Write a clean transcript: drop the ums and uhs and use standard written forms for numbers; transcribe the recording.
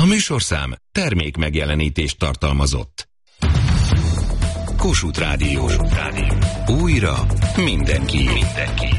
műsorszám termék megjelenítést tartalmazott. Kossuth Rádió. Újra mindenki.